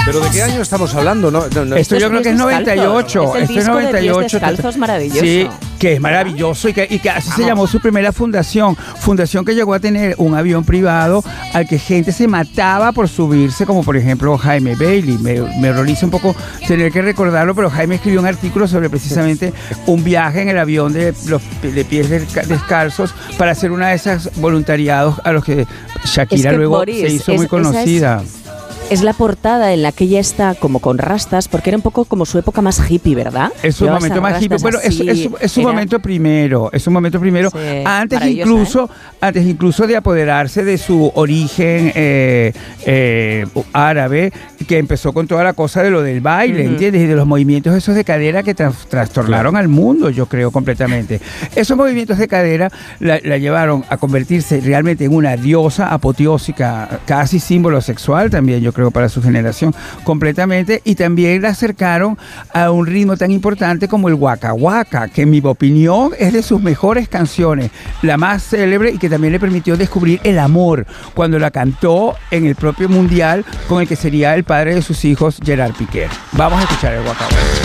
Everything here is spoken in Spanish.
¿Pero de qué año estamos hablando? Esto yo creo que es 98. Es el disco de Pies Descalzos, maravilloso. Sí, que es maravilloso y que así se llamó su primera fundación que llegó a tener un avión privado al que gente se mataba por subirse, como por ejemplo Jaime Bailey. Me horroriza un poco tener que recordarlo, pero Jaime escribió un artículo sobre precisamente un viaje en el avión de Pies Descalzos para hacer una de esas voluntariados a los que Shakira luego Boris, se hizo muy conocida. Es la portada en la que ella está como con rastas, porque era un poco como su época más hippie, ¿verdad? Es su momento más hippie. Bueno, es su momento primero. Es su momento primero. Sí, antes incluso de apoderarse de su origen árabe, que empezó con toda la cosa de lo del baile, ¿entiendes? Y de los movimientos esos de cadera que trastornaron al mundo, yo creo, completamente. Esos movimientos de cadera la llevaron a convertirse realmente en una diosa apoteósica, casi símbolo sexual también, yo creo, para su generación completamente, y también la acercaron a un ritmo tan importante como el Waka Waka, que en mi opinión es de sus mejores canciones, la más célebre, y que también le permitió descubrir el amor cuando la cantó en el propio mundial con el que sería el padre de sus hijos, Gerard Piqué. Vamos a escuchar el Waka Waka.